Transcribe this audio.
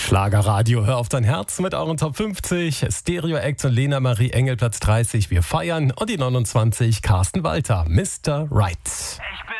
Schlagerradio, hör auf dein Herz mit euren Top 50. Stereo Act und Lena Marie Engel Platz 30, wir feiern. Und die 29, Carsten Walter, Mr. Right. Ich bin